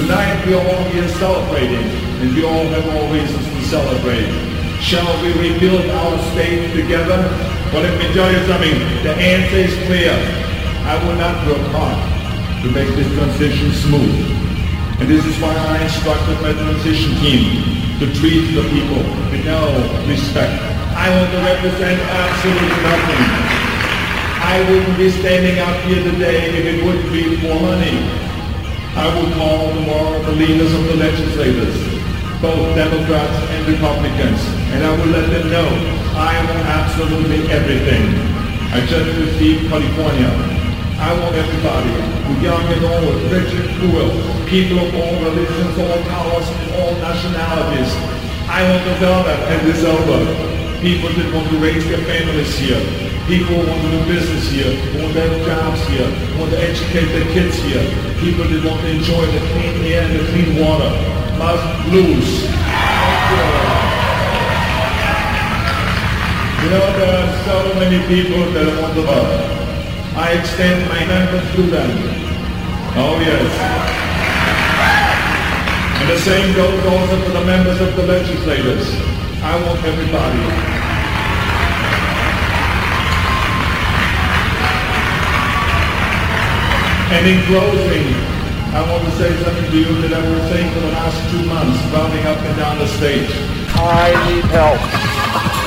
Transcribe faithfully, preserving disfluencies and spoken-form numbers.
Tonight we are all here celebrating, and we all have all reasons to celebrate. Shall we rebuild our state together? Well, let me tell you something. The answer is clear. I will not work hard to make this transition smooth. And this is why I instructed my transition team to treat the people with no respect. I want to represent absolutely nothing. I wouldn't be standing up here today if it wouldn't be for money. I would call tomorrow the leaders of the legislators, both Democrats and Republicans, and I will let them know I want absolutely everything. I just received California. I want everybody, young and old, rich and poor, people of all religions, all colors, all nationalities. I want development and this over. People that want to raise their families here. People who want to do business here, who want to have jobs here, who want to educate their kids here. People that want to enjoy the clean air and the clean water. Must lose. You know, there are so many people that want to vote. I extend my hand to them. Oh yes. And the same goes also for the members of the legislators. I want everybody. And in closing, I want to say something to you that I was saying for the last two months, running up and down the stage. I need help.